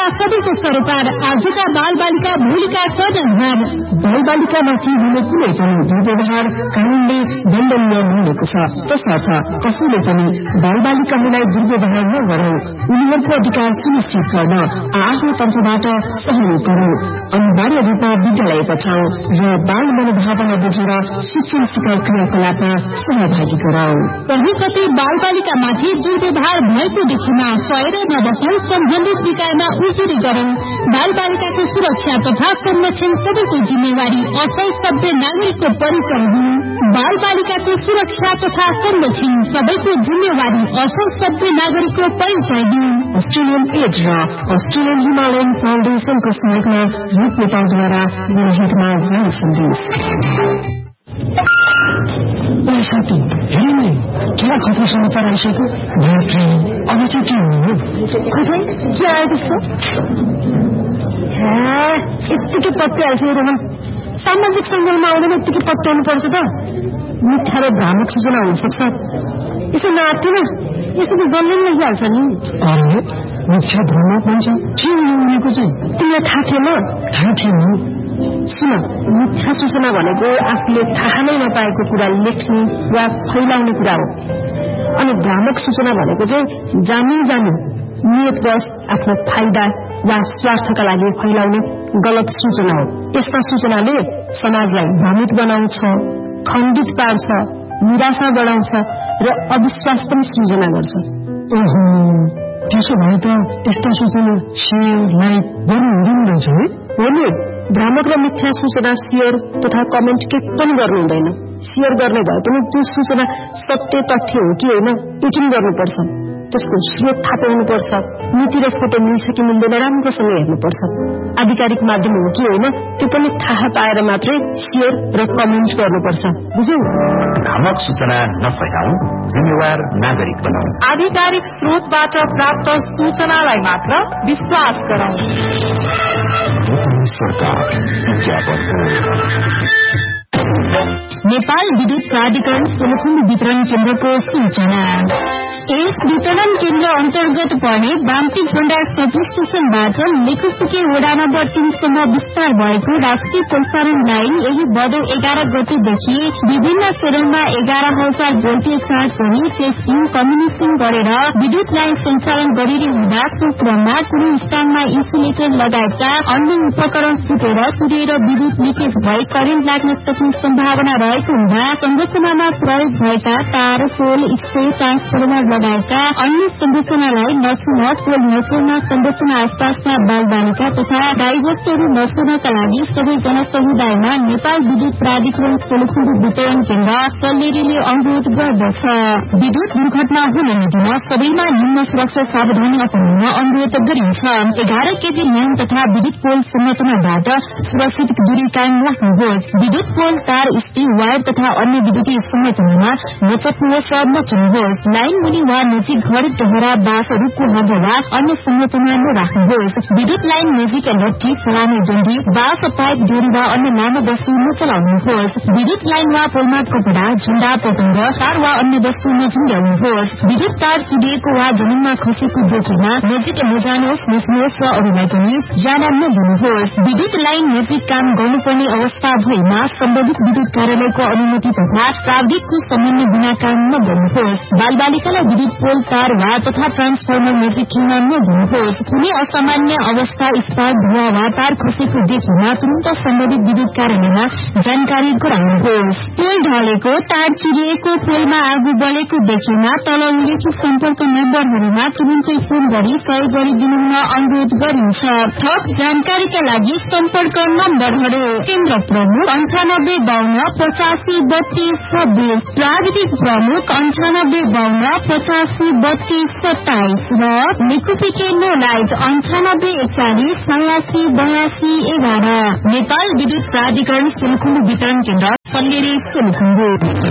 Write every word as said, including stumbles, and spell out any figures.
बालबालिका सबैको सरोकार, आजका बालबालिका भोलिका कर्णधार। बालबालिकामाथि हुने कुनै पनि दुर्व्यवहार कानूनले दण्डनीय हुनेको छ। तसर्थ कसैले पनि बालबालिका हुँलाई दुर्व्यवहार नगरौं, उनीहरूको अधिकार सुनिश्चित गर्न आफ्नो तर्फबाट सहयोग गरौं, अनिवार्य रूपमा विद्यालय पठाउँ र बाल मनोभावना बुझेर शिक्षण सिकार क्रियाकलापमा सहभागी गराउँ। कहीँ कतै बालबालिकामाथि दुर्व्यवहार भएको देखिमा सहेर नबस्दै सम्बन्धित निकायमा उजुरी गरौं। बालबालिकाको सुरक्षा तथा संरक्षण सबैको जिम्मेवारी, असल सभ्य नागरिकको परिचय हुन्। बालबालिकाको सुरक्षा तथा संरक्षण सबैको जिम्मेवारी, असल सभ्य नागरिकको परिचय हुन्। अस्ट्रेलियन एड र अस्ट्रेलियन हिमालयन फाउन्डेशनको सहयोगमा रूप नेपालद्वारा जनहितमा जारी सन्देश। साथी हेर्नु किन खतरा समाचार आइसक्यो? अब चाहिँ के हुनु? खै के आयो त्यस्तो? यत्तिकै पत्ते हाल्छ रोहन, सामाजिक सञ्जालमा आउँदैन यत्तिकै पत्याउनु पर्छ त। मिथ्या र भ्रामक सूचना हुनसक्छ, यसो नआत्तिन, यसो त डल्लै लेखिहाल्छ नि। अरे मिथ्या भ्रामक भन्छ के उनीको चाहिँ? तिमीलाई थाहा थिएन? थाहा थिएन। सुन, मिथ्या सूचना भनेको आफूले थाहा नै नपाएको कुरा लेख्ने वा फैलाउने कुरा हो। अनि भ्रामक सूचना भनेको चाहिँ जानी जानी नियतवश आफ्नो फाइदा वा स्वार्थका लागि फैलाउने गलत सूचना हो। यस्ता सूचनाले समाजलाई भ्रमित बनाउँछ, खण्डित पार्छ, निराशा बढाउँछ र अविश्वास पनि सृजना गर्छ। ओहो, त्यसो भए त यस्ता सूचना सेयर लाइक गर्नु हुँदैन रहेछ है? हो नि, भ्रामक र मिथ्या सूचना शेयर तथा कमेन्ट के पनि गर्नु हुँदैन। शेयर गर्ने भए पनि त्यो सूचना सत्य तथ्य हो कि होइन यकिन गर्नुपर्छ। त्यसको स्रोत थाहा पाउनुपर्छ, नीति र फोटो मिल्छ कि मिल्दैन राम्रोसँग हेर्नुपर्छ। आधिकारिक माध्यम हो कि होइन त्यो पनि थाहा पाएर मात्रै शेयर र कमेन्ट गर्नुपर्छ, बुझ्यौ? भ्रामक सूचना नफैलाऊ, जिम्मेवार नागरिक बनाऊ। आधिकारिक स्रोतबाट प्राप्त सूचनालाई मात्र विश्वास गरौं। सरकार नेपाल विद्युत प्राधिकरण सोलुखुम्बु वितरण केन्द्रको सूचना। यस वितरण केन्द्र अन्तर्गत पर्ने बाम्ती झण्डा सब स्टेशनबाट लेखुपुके वडा नम्बर तीनसम्म विस्तार भएको राष्ट्रिय प्रसारण लाइन यही भदौ एघार गतेदेखि विभिन्न चरणमा एघार हजार भोल्टेज चार्ज पनि टेस्टिङ कम्युनिकेसन गरेर विद्युत लाइन सञ्चालन गरिने हुँदा सो क्रममा कुनै स्थानमा इन्सुलेटर लगायतका अन्य उपकरण फुटेर चुरिएर विद्युत लिकेज भई करेन्ट लाग्न सक्ने सम्भावना रहेको हुँदा संरचनामा प्रयोग भएका तार, पोल, स्टे, ट्रान्सफर्मर लगायतका अन्य संरचनालाई नछुन, पोल नछोड्न, संरचना आसपासमा बालबालिका तथा गाईवस्तुहरू नछोड्नका लागि सबै जनसमुदायमा नेपाल विद्युत प्राधिकरण सोलुखुम्बु वितरण केन्द्र सल्लेरीले अनुरोध गर्दछ। विद्युत दुर्घटना हुन नदिन सबैमा निम्न सुरक्षा सावधानी अपनाउन अनुरोध गरिन्छ। एघार केजी न्यान तथा विद्युत पोल संरचनाबाट सुरक्षित दूरी कायम राख्नुहोस्। विद्युत पोल, तार, स्टी, वायर तथा अन्य विद्युतीय संरचनामा नचप्नुहोस् र नचुन्नुहोस्। लाइन मुनि वा नजिक घर, टहरा, बाँस, रुखको हाँगा वा अन्य संरचना नराख्नुहोस्। विद्युत लाइन नजिक लट्ठी, फलामे डन्डी, बाँस, पाइप, डोरी वा अन्य लामो वस्तु नचलाउनुहोस्। विद्युत लाइन वा पोलमा कपडा, झण्डा, पतंग, तार वा अन्य वस्तु नझुन्ड्याउनुहोस्। विद्युत तार चुडिएको वा जमिनमा खसेको देखेमा नजिक नजानुहोस्, नस्नुहोस् र अरूलाई पनि जान नदिनुहोस्। विद्युत लाइन नजिक काम गर्नुपर्ने अवस्था भएमा सम्बन्धित विद्युत कार्यालयको अनुमति तथा प्राविधिकको समन्वय बिना काम नगर्नुहोस्। बालबालिकालाई विद्युत पोल, तार वा तथा ट्रान्सफर्मर नजिक खेल्न नदिनुहोस्। कुनै असामान्य अवस्था, स्पार्क, धुवा वा तार खसेको देखेमा तुरन्त सम्बन्धित विद्युत कार्यालयमा जानकारी गराउनुहोस्। पोल ढलेको, तार चुरिएको, पोलमा आगो बलेको देखेमा तल उल्लेखित सम्पर्क नम्बरहरूमा तुरन्तै फोन गरी सहयोग गरिदिनु हुन अनुरोध गरिन्छ। थप जानकारीका लागि सम्पर्क नम्बरहरू: केन्द्र प्रमुख अन्ठानब्बे बाहन्न पचासी बत्तीस छब्बीस, प्राविधिक प्रमुख अन्ठानब्बे बाहन्न पचासी बत्तीस सत्ताइस र लेखुपिके नोलाइट अन्ठानब्बे एकचालिस छयासी बयासी एघार। नेपाल विद्युत प्राधिकरण सोलुखुम्बु वितरण केन्द्र सल्लेरी सोलुखुम्बु।